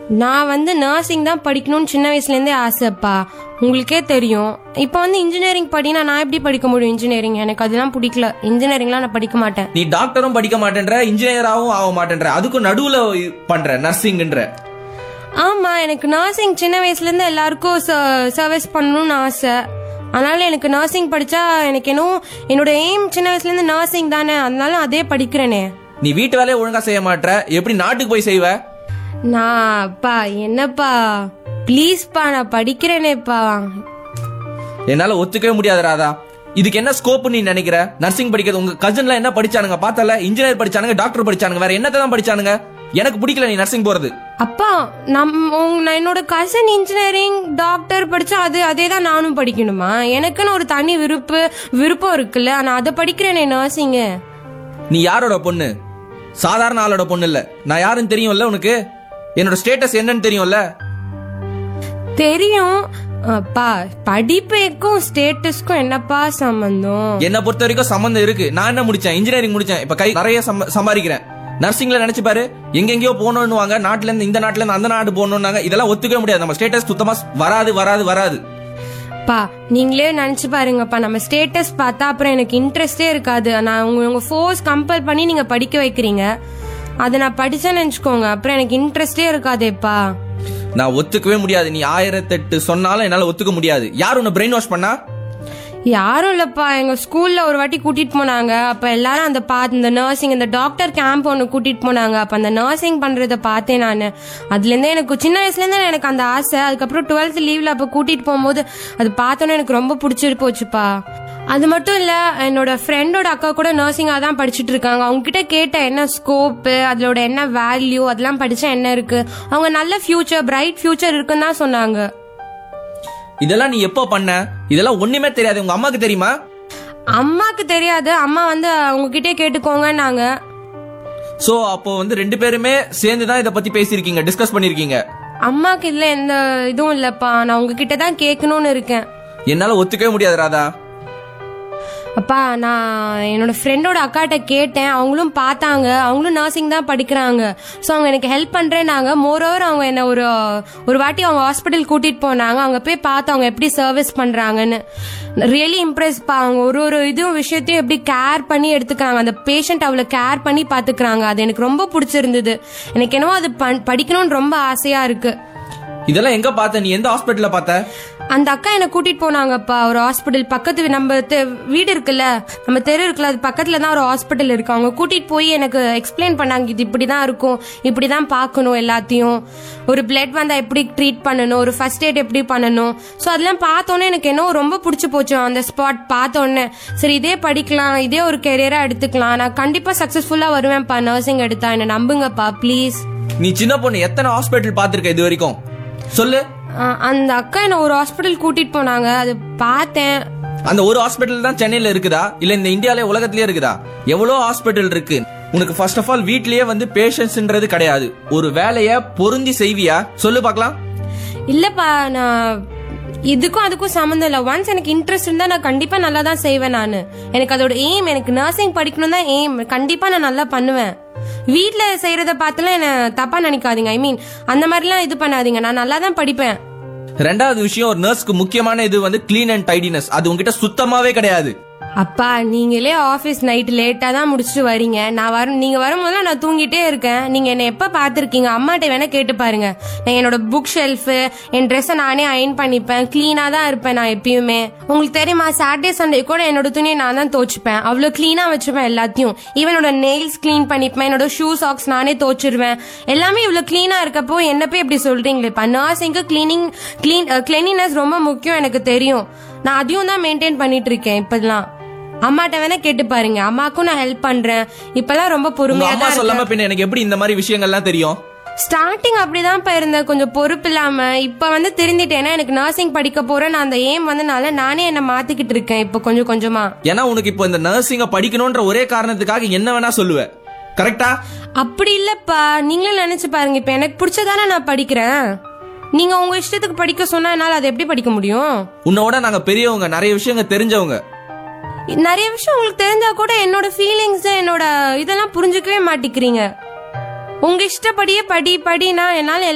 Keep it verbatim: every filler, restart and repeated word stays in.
நான் வந்து நர்சிங் தான் படிக்கணும்னு சின்ன வயசுலேருந்தே ஆசைப்பா. உங்களுக்கே தெரியும். இப்போ வந்து இன்ஜினியரிங் படினா நான் எப்படி படிக்க முடியும்? இன்ஜினியரிங் எனக்கு அதெல்லாம் பிடிக்கல. இன்ஜினியரிங்லாம் நான் படிக்க மாட்டேன். நீ டாக்டரும் படிக்க மாட்டேன்ற, இன்ஜினியராகவும் ஆக மாட்டேன்ற, அதுக்கும் நடுவுல பண்ற நர்சிங்ன்ற. ஆமா, எனக்கு நர்சிங் சின்ன வயசுல இருந்து எல்லாருக்கும் சர்வீஸ் பண்ணணும்னு ஆசை. அதனால எனக்கு நர்சிங் படிச்சா எனக்கு என்ன என்னோட எய்ம் சின்ன வயசுல இருந்து நர்சிங் தானே, அதனால அதே படிக்கிறேனே. நீ வீட்டு வேலையை ஒழுங்கா செய்ய மாட்டற, எப்படி நாட்டுக்கு போய் செய்வ? நான் பா என்னப்பா ப்ளீஸ்ப்பா, நான் படிக்கிறேனேப்பா. என்னால ஒத்துக்கவே முடியாது ராதா. இதுக்கு என்ன ஸ்கோப் நீ நினைக்கிற? நர்சிங் படிக்கிறது உங்க கசின்ல என்ன படிச்சானுங்க பார்த்தல? இன்ஜினியர் படிச்சானுங்க, டாக்டர் படிச்சானுங்க, வேற என்னத்தை தான் படிச்சானுங்க? எனக்கு பிடிக்கல நீ நர்சிங் போறது. அப்பா நம்ம என்னோட கசின் இன்ஜினியரிங் டாக்டர் படிச்சா அது அதே தான் நானும் படிக்கணுமா? எனக்குன்னு ஒரு தனி விருப்பு விருப்பம் இருக்குல்ல, நான் அதை படிக்கிறேனே நர்சிங். நீ யாரோட பொண்ணு? சாதாரண ஆளோட பொண்ணு இல்ல. நான் யாருன்னு தெரியும்ல உனக்கு? என்னோட ஸ்டேட்டஸ் என்னன்னு தெரியும்ல? தெரியும். அப்பா படிப்புக்கும் ஸ்டேட்டஸ்க்கும் என்னப்பா சம்பந்தம்? என்ன பொறுத்த வரைக்கும் சம்பந்தம் இருக்கு. நான் என்ன முடிச்சேன்? இன்ஜினியரிங் முடிச்சேன். இப்ப கை நிறைய சம்பாதிக்கிறேன். நர்சிங்ல நினைச்சு பாரு, எங்கெங்கயோ போகணும்னு வாங்க, நாட்டுல இருந்து இந்த நாட்டுல இருந்து அந்த நாடு போகணும்னாங்க. இதெல்லாம் ஒத்துக்கவே முடியாது. நம்ம ஸ்டேட்டஸ் சுத்தமா வராது வராது வராது. பா நீங்களே நினைச்சு பாருங்கப்பா, நம்ம ஸ்டேட்டஸ் பார்த்தா அப்புறம் எனக்கு இன்ட்ரெஸ்டே இருக்காது. நான் உங்க ஃபோர்ஸ் கம்பல் பண்ணி நீங்க படிக்க வைக்கிறீங்க, அதை நான் படிச்சேன்னு நினைச்சுக்கோங்க, அப்புறம் எனக்கு இன்ட்ரெஸ்டே இருக்காதேப்பா. நான் ஒத்துக்கவே முடியாது. நீ ஆயிரத்தெட்டு சொன்னாலும் என்னால ஒத்துக்க முடியாது. யார் உன்னை பிரெயின் வாஷ் பண்ணா? யாரும் இல்லப்பா, எங்க ஸ்கூல்ல ஒரு வாட்டி கூட்டிட்டு போனாங்க. அப்ப எல்லாரும் அந்த பார்த்து இந்த நர்சிங் இந்த டாக்டர் கேம்ப் ஒன்று கூட்டிட்டு போனாங்க. அப்ப அந்த நர்சிங் பண்றத பார்த்தேன் நானு. அதுல இருந்தே எனக்கு சின்ன வயசுல இருந்தே எனக்கு அந்த ஆசை. அதுக்கப்புறம் டுவெல்த் லீவ்ல அப்ப கூட்டிட்டு போகும்போது அது பார்த்தோன்னே எனக்கு ரொம்ப பிடிச்சிட்டு போச்சுப்பா. அது மட்டும் இல்ல, என்னோட ஃப்ரெண்டோட அக்கா கூட நர்சிங்காக தான் படிச்சுட்டு இருக்காங்க. அவங்க கிட்ட கேட்டேன் என்ன ஸ்கோப்பு, அதோட என்ன வேல்யூ, அதெல்லாம் படிச்சா என்ன இருக்கு. அவங்க நல்ல ஃபியூச்சர், பிரைட் ஃபியூச்சர் இருக்குன்னு தான் சொன்னாங்க. இதெல்லாம் நீ எப்போ பண்ண? இதெல்லாம் ஒண்ணுமே தெரியாது. உங்க அம்மாக்கு தெரியுமா? அம்மாக்கு தெரியாது. அம்மா வந்து உங்ககிட்டே கேட்டுக்கோங்கன்னாங்க. சோ அப்போ வந்து ரெண்டு பேருமே சேர்ந்து தான் இத பத்தி பேசிருக்கீங்க, டிஸ்கஸ் பண்ணிருக்கீங்க. அம்மாக்கு இதுல எந்த இதுவும் இல்லப்பா, நான் உங்ககிட்ட தான் கேட்கணும்னு இருக்கேன். என்னால ஒத்துக்கவே முடியாது ராதா. அப்பா நான் என்னோட ஃப்ரெண்டோட அக்காட்ட கேட்டேன், அவங்களும் பார்த்தாங்க, அவங்களும் நர்சிங் தான் படிக்கிறாங்க. ஸோ அவங்க எனக்கு ஹெல்ப் பண்றேன்னாங்க. மோரோவர் அவங்க என்ன ஒரு ஒரு வாட்டி அவங்க ஹாஸ்பிட்டல் கூட்டிட்டு போனாங்க. அவங்க போய் பார்த்து அவங்க எப்படி சர்வீஸ் பண்றாங்கன்னு ரியலி இம்ப்ரெஸ் பா. அவங்க ஒரு ஒரு இதுவும் விஷயத்தையும் எப்படி கேர் பண்ணி எடுத்துக்கிறாங்க, அந்த பேஷண்ட் அவ்வளவு கேர் பண்ணி பாத்துக்கிறாங்க. அது எனக்கு ரொம்ப பிடிச்சிருந்தது. எனக்கு என்னவோ அது படிக்கணும்னு ரொம்ப ஆசையா இருக்கு. இதெல்லாம் எங்க பார்த்த? நீ எந்த ஹாஸ்பிட்டல்ல பார்த்த? அந்த அக்கா என்ன கூட்டிட்டு போனாங்கப்பா ஒரு ஹாஸ்பிட்டல் பக்கத்து. நம்ம வீடு இருக்குல்ல, நம்ம தெரு இருக்குல்ல, அது பக்கத்துல தான் ஒரு ஹாஸ்பிட்டல் இருக்கு. அவங்க கூட்டிட்டு போய் எனக்கு எக்ஸ்பிளைன் பண்ணாங்க, இது இப்படிதான் இருக்கும், இப்படிதான் பாக்கணும், எல்லாத்தையும் ஒரு பிளட் வந்தா எப்படி ட்ரீட் பண்ணணும், ஒரு ஃபர்ஸ்ட் எய்ட் எப்படி பண்ணணும். ஸோ அதெல்லாம் பார்த்தோன்னே எனக்கு என்ன ரொம்ப பிடிச்சி போச்சு. அந்த ஸ்பாட் பார்த்தோன்னே சரி இதே படிக்கலாம், இதே ஒரு கெரியரா எடுத்துக்கலாம், நான் கண்டிப்பா சக்சஸ்ஃபுல்லா வருவேன்ப்பா நர்சிங் எடுத்தா, என்ன நம்புங்கப்பா ப்ளீஸ். நீ சின்ன பொண்ணு, எத்தனை ஹாஸ்பிட்டல் பாத்திருக்க இது வரைக்கும் சொல்லு? அந்த அக்கா என்ன ஒரு ஹாஸ்பிட்டல் கூட்டிட்டு போனாங்க, அது பார்த்தேன். அந்த ஒரு ஹாஸ்பிட்டல் தான் சென்னையில இருக்குதா இல்ல இந்த இந்தியால உலகத்திலேயே இருக்குதா? எவ்வளவு ஹாஸ்பிட்டல் இருக்கு. உனக்கு ஃபர்ஸ்ட் ஆஃப் ஆல் வீட்லயே வந்து பேஷன்ஸ்ன்றது கிடையாது. ஒரு வேலைய பொருந்தி செய்வியா சொல்லு பார்க்கலாம்? இல்லப்பா, நான் இதுக்கும் அதுக்கும் சம்மந்தம் இல்ல. ஒன்ஸ் எனக்கு இன்ட்ரெஸ்ட் இருந்தா நான் கண்டிப்பா நல்லா தான் செய்வேன். நானு எனக்கு அதோட எய்ம், எனக்கு நர்சிங் படிக்கணும் தான் எய்ம். கண்டிப்பா நான் நல்லா பண்ணுவேன். வீட்டுல செய்யறத பார்த்துலாம் என்ன தப்பா நினைக்காதீங்க. ஐ மீன் அந்த மாதிரிலாம் இது பண்ணாதீங்க. நான் நல்லா தான் படிப்பேன். ரெண்டாவது விஷயம், ஒரு நர்ஸ்க்கு முக்கியமான இது வந்து கிளீன் அண்ட் டைடினஸ். அது உங்ககிட்ட சுத்தமாவே கிடையாது. அப்பா நீங்களே ஆபீஸ் நைட் லேட்டா தான் முடிச்சுட்டு வரீங்க. நான் வரும் நீங்க வரும்போது நான் தூங்கிட்டே இருக்கேன். நீங்க என்ன எப்ப பாத்திருக்கீங்க? அம்மாட்ட வேணா கேட்டு பாருங்க. நான் என்னோட புக் ஷெல்ஃப், என் ட்ரெஸ் நானே அயன் பண்ணிப்பேன், கிளீனா தான் இருப்பேன் நான் எப்பயுமே. உங்களுக்கு தெரியுமா, சாட்டர்டே சண்டே கூட என்னோட துணியை நான் தான் துவச்சுப்பேன். அவ்வளவு கிளீனா வச்சுப்பேன் எல்லாத்தையும். ஈவன் என்னோட நெயில்ஸ் கிளீன் பண்ணிப்பேன், என்னோட ஷூ சாக்ஸ் நானே துவச்சிருவேன். எல்லாமே இவ்வளவு கிளீனா இருக்கப்போ என்ன போய் இப்படி சொல்றீங்களேப்பா? நர்சிங்க்கு கிளீனிங் கிளீன் கிளீனினஸ் ரொம்ப முக்கியம், எனக்கு தெரியும். நான் அதையும் தான் மெயின்டைன் பண்ணிட்டு இருக்கேன் இப்பெல்லாம். அம்மாட்ட வேணா கேட்டு பாருங்க, அம்மாக்கும் நான் ஹெல்ப் பண்றேன். இப்பெல்லாம் ரொம்ப பொறுமையா தான் சொல்லாம பின்ன எனக்கு எப்படி இந்த மாதிரி விஷயங்கள்லாம் தெரியும்? ஸ்டார்டிங் அப்படிதான் இருந்தேன், கொஞ்சம் பொறுப்பு இல்லாம. இப்ப வந்து தெரிஞ்சிட்டேன்னா எனக்கு நர்சிங் படிக்க போறேன், நான் அந்த எய்ம் வந்தனால நானே என்ன மாத்திக்கிட்டு இருக்கேன் இப்ப கொஞ்சம் கொஞ்சமா. ஏன்னா உனக்கு இப்போ இந்த நர்சிங்க படிக்கணும்ன்ற ஒரே காரணத்துக்காக என்ன வேணா சொல்லுவேன், கரெக்டா? அப்படி இல்லப்பா, நீங்களும் நினைச்சு பாருங்க. இப்ப எனக்கு பிடிச்சதானே நான் படிக்கிறேன். நீங்க உங்க இஷ்டத்துக்கு படிக்க சொன்னா என்னால அதை எப்படி படிக்க முடியும்? உன்னோட நாங்க பெரியவங்க, நிறைய விஷயங்க தெரிஞ்சவங்க. நிறைய விஷயம் உங்களுக்கு தெரிஞ்சா கூட என்னோட ஃபீலிங்ஸ், என்னோட இதெல்லாம் புரிஞ்சுக்கவே மாட்டேங்கிறீங்க. உங்க இஷ்டப்படியே படி படினா என்னால